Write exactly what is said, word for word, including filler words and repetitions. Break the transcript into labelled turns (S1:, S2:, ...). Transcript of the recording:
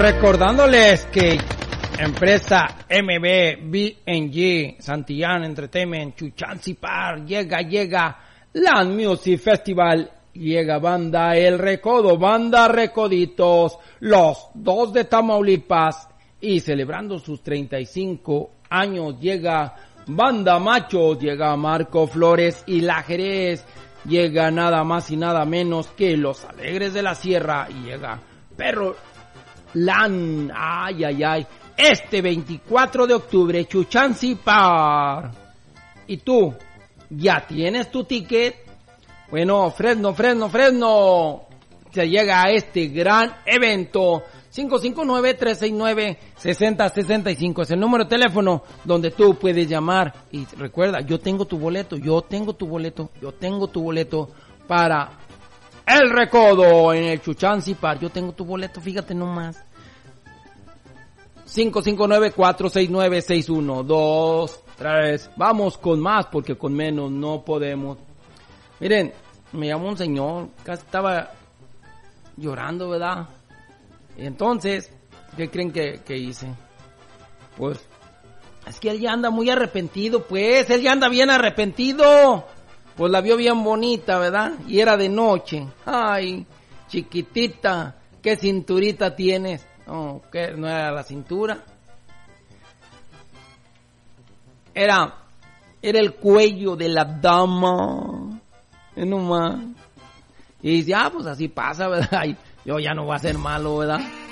S1: Recordándoles que empresa M B B and G Santillán Entertainment Chuchansi Par llega, llega Land Music Festival, llega banda El Recodo, banda Recoditos, los dos de Tamaulipas, y celebrando sus treinta y cinco años llega banda Machos, llega Marco Flores y La Jerez, llega nada más y nada menos que Los Alegres de la Sierra, y llega Perro Lan, ay, ay, ay, este veinticuatro de octubre, Chuchansi Par. ¿Y tú? ¿Ya tienes tu ticket? Bueno, Fresno, Fresno, Fresno, se llega a este gran evento. Cinco cinco nueve, tres seis nueve, seis cero seis cinco es el número de teléfono donde tú puedes llamar. Y recuerda, yo tengo tu boleto, yo tengo tu boleto, yo tengo tu boleto para El Recodo en el Chuchansi Par. Yo tengo tu boleto, fíjate nomás. cinco cinco nueve, cuatro seis nueve, seis uno dos tres. Vamos con más porque con menos no podemos. Miren, me llamó un señor, casi estaba llorando, ¿verdad? Y entonces, ¿qué creen que, que hice? Pues, es que él ya anda muy arrepentido, pues, él ya anda bien arrepentido. Pues la vio bien bonita, ¿verdad? Y era de noche. Ay, chiquitita, ¿qué cinturita tienes? No, que no era la cintura. Era, era el cuello de la dama. Y no más. Y dice, ah, pues así pasa, ¿verdad? Y yo ya no voy a ser malo, ¿verdad?